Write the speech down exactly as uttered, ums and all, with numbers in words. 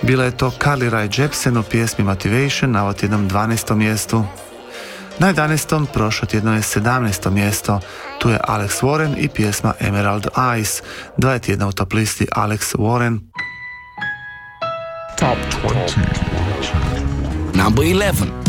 Bila je to Carly Rae Jepsen u pjesmi Motivation na ovo tjednom dvanaestom mjestu. Na jedanaestom prošlo tjedno je sedamnaesto mjesto, tu je Alex Warren i pjesma Emerald Eyes, dva je tjedna u top listi Alex Warren. Top dvadeset. Number eleven.